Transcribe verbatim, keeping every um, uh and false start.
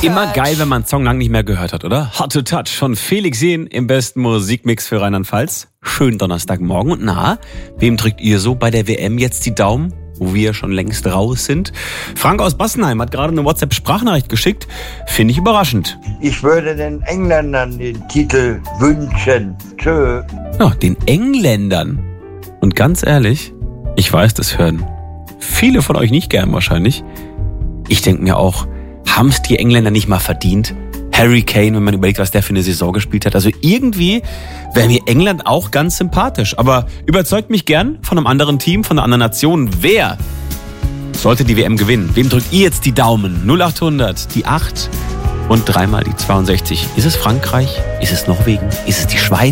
Immer geil, wenn man einen Song lang nicht mehr gehört hat, oder? Hot to Touch von Felix Jähn im besten Musikmix für Rheinland-Pfalz. Schönen Donnerstagmorgen. Und na, wem drückt ihr so bei der W M jetzt die Daumen, wo wir schon längst raus sind? Frank aus Bassenheim hat gerade eine WhatsApp-Sprachnachricht geschickt. Finde ich überraschend. Ich würde den Engländern den Titel wünschen. Tschö. Ja, den Engländern. Und ganz ehrlich, ich weiß, das hören viele von euch nicht gern wahrscheinlich. Ich denke mir auch, haben es die Engländer nicht mal verdient? Harry Kane, wenn man überlegt, was der für eine Saison gespielt hat. Also irgendwie wäre mir England auch ganz sympathisch. Aber überzeugt mich gern von einem anderen Team, von einer anderen Nation. Wer sollte die W M gewinnen? Wem drückt ihr jetzt die Daumen? null achthundert, die acht und dreimal die zweiundsechzig. Ist es Frankreich? Ist es Norwegen? Ist es die Schweiz?